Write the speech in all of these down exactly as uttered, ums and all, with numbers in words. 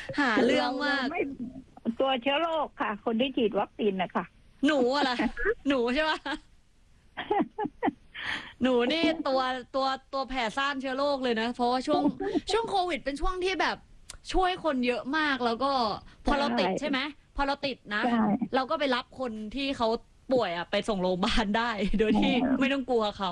หาเรื่องมากไม่ตัวเชื้อโรคค่ะ คนที่ฉีดวัคซีนนะคะหนูอะไร หนูใช่ปะหนูนี่ตัวตัวตัวแผ่ซ่านเชื้อโรคเลยนะเพราะว่าช่วงช่วงโควิดเป็นช่วงที่แบบช่วยคนเยอะมากแล้วก็พอเราติดใช่ไหมพอเราติดนะเราก็ไปรับคนที่เขาป่วยอะไปส่งโรงพยาบาลได้ โดยที่ไม่ต้องกลัวเขา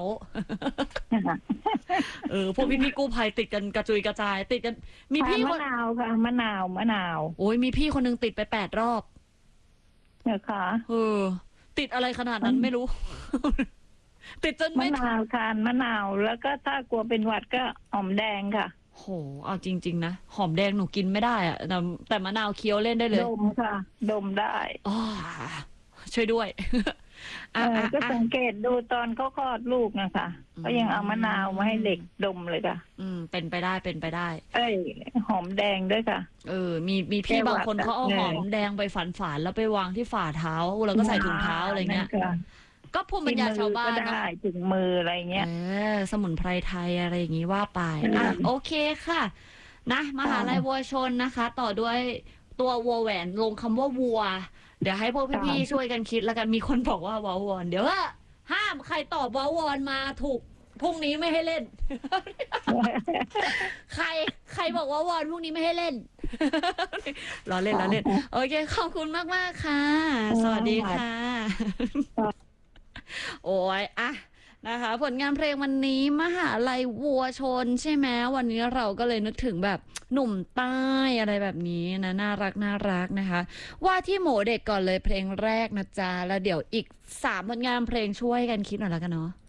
เออพวกพี่พี่กู้ภัยติดกันกระจุยกระจายติดกันมีพี่มะนาวค่ะมะนาวมะนาวโอ้ยมีพี่คนนึงติดไปแปดรอบเนี่ยค่ะเออติดอะไรขนาดนั้นไม่รู้ ติดจนมะนาวทานมะนาวแล้วก็ถ้ากลัวเป็นหวัดก็หอมแดงค่ะโหเอาจริงๆนะหอมแดงหนูกินไม่ได้อะแต่แต่มะนาวเคี้ยวเล่นได้เลยดมค่ะดมได้อ๋อช่วยด้วยก็สังเกตดูตอนเขาคลอดลูกนะคะก็ยังเอามะนาวมาให้เด็กดมเลยค่ะอืมเป็นไปได้เป็นไปได้เอ้ยหอมแดงด้วยค่ะเออมีมีพี่บางคนเขาเอาหอมแดงไปฝานๆแล้วไปวางที่ฝ่าเท้าแล้วก็ใส่ถุงเท้าอะไรเงี้ยก็ภูมิปัญญาชาวบ้านนะถึงมืออะไรเงี้ยเออสมุนไพรไทยอะไรอย่างงี้ว่าไปอ่ะโอเคค่ะนะมหาลัยวัวชนนะคะ ต่อด้วยตัววัวแหวนลงคำว่าวัวเดี๋ยวให้พวกพี่ๆช่วยกันคิดแล้วกันมีคนบอกว่าวอวอนเดี๋ยวว่าห้ามใครตอบวอวอนมาถูกพรุ่งนี้ไม่ให้เล่น ใครใครบอกว่าวอนพรุ่งนี้ไม่ให้เล่น รอเล่นรอเล่นโอเคขอบคุณมากมากค่ะสวัสดีค่ะโอ้ยอะนะคะผลงานเพลงวันนี้มหาลัยวัวชนใช่ไหมวันนี้เราก็เลยนึกถึงแบบหนุ่มใต้อะไรแบบนี้นะน่ารักน่ารักนะคะว่าที่หมูเด็กก่อนเลยเพลงแรกนะจ๊ะแล้วเดี๋ยวอีกสามผลงานเพลงช่วยกันคิดหน่อยแล้วกันเนาะ